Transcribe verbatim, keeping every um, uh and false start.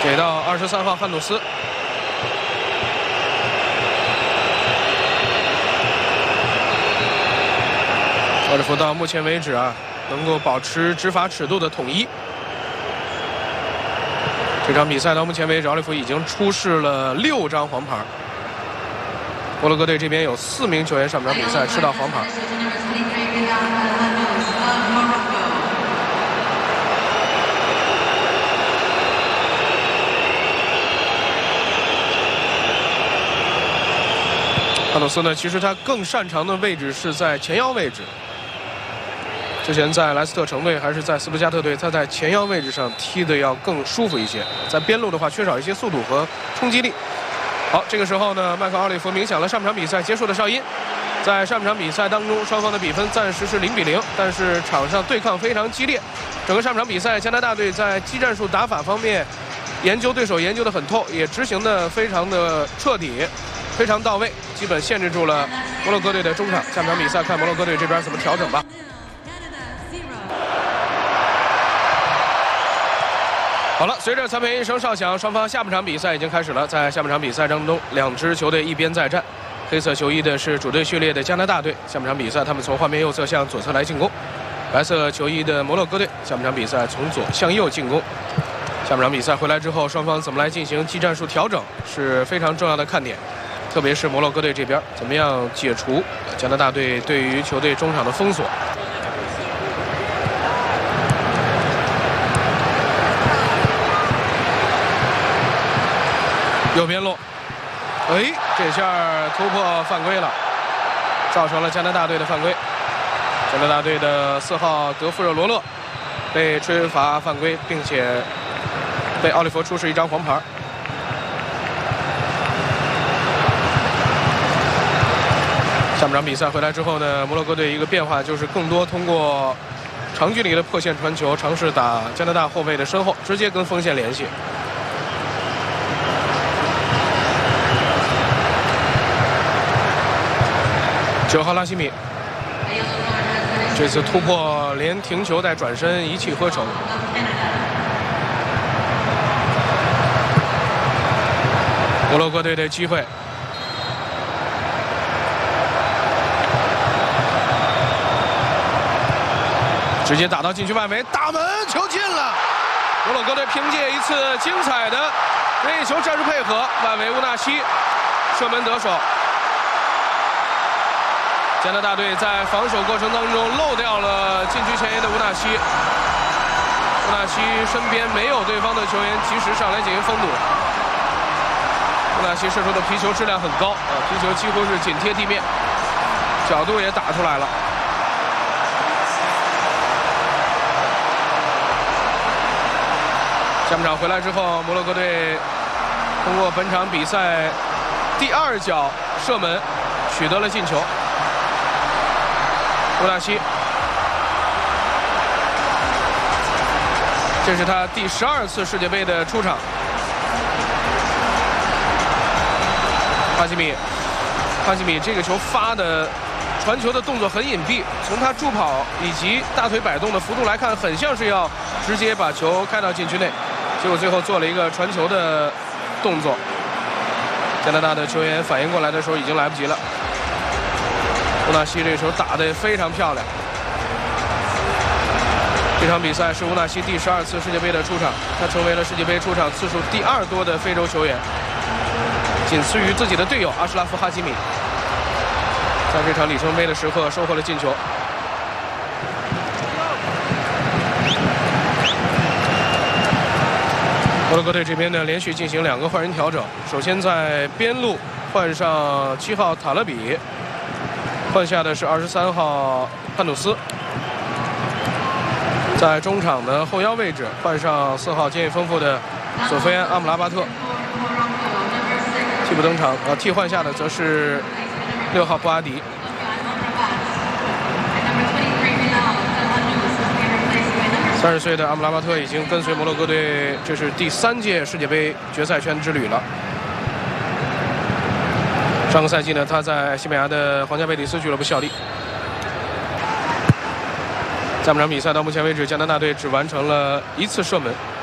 给到二十三号汉努斯。奥利弗到目前为止啊，能够保持执法尺度的统一。这场比赛到目前为止，奥利弗已经出示了六张黄牌。摩洛哥队这边有四名球员上场比赛吃到黄牌。汉努斯呢，其实他更擅长的位置是在前腰位置。之前在莱斯特城队还是在斯图加特队，他在前腰位置上踢的要更舒服一些。在边路的话，缺少一些速度和冲击力。好，这个时候呢，麦克奥利弗鸣响了上半场比赛结束的哨音。在上半场比赛当中，双方的比分暂时是零比零，但是场上对抗非常激烈。整个上半场比赛，加拿大队在技战术打法方面研究对手研究得很透，也执行的非常的彻底，非常到位，基本限制住了摩洛哥队的中场。下半场比赛看摩洛哥队这边怎么调整吧。好了，随着裁判员一声哨响，双方下半场比赛已经开始了。在下半场比赛当中，两支球队一边再战。黑色球衣的是主队序列的加拿大队，下半场比赛他们从画面右侧向左侧来进攻；白色球衣的摩洛哥队，下半场比赛从左向右进攻。下半场比赛回来之后，双方怎么来进行技战术调整是非常重要的看点，特别是摩洛哥队这边怎么样解除加拿大队对于球队中场的封锁。右边路，哎，这下突破犯规了，造成了加拿大队的犯规。加拿大队的四号德富热罗勒被吹罚犯规，并且被奥利弗出示一张黄牌。下半场比赛回来之后呢，摩洛哥队一个变化就是更多通过长距离的破线传球，尝试打加拿大后卫的身后，直接跟锋线联系。九号拉希米，这次突破连停球带转身一气呵成。摩洛哥队的机会，直接打到禁区外围，打门，球进了。摩洛哥队凭借一次精彩的任意球战术配合，外围乌纳西射门得手。加拿大队在防守过程当中漏掉了禁区前沿的乌纳西，乌纳西身边没有对方的球员及时上来进行封堵。乌纳西射出的皮球质量很高啊，皮球几乎是紧贴地面，角度也打出来了。下半场回来之后，摩洛哥队通过本场比赛第二脚射门取得了进球。乌纳西，这是他第十二次世界杯的出场。哈基米，哈基米这个球发的传球的动作很隐蔽，从他助跑以及大腿摆动的幅度来看，很像是要直接把球开到禁区内，结果最后做了一个传球的动作。加拿大的球员反应过来的时候已经来不及了。乌纳西这球打得非常漂亮。这场比赛是乌纳西第十二次世界杯的出场，他成为了世界杯出场次数第二多的非洲球员，仅次于自己的队友阿什拉夫·哈基米。在这场里程碑的时刻收获了进球。摩洛哥队这边呢，连续进行两个换人调整。首先在边路换上七号塔勒比，换下的是二十三号汉努斯。在中场的后腰位置换上四号经验丰富的索菲安·阿姆拉巴特。替补登场，呃，替换下的则是六号布阿迪。三十岁的阿姆拉巴特已经跟随摩洛哥队，这是第三届世界杯决赛圈之旅了。上个赛季呢，他在西班牙的皇家贝蒂斯俱乐部效力。下半场比赛到目前为止，加拿大队只完成了一次射门。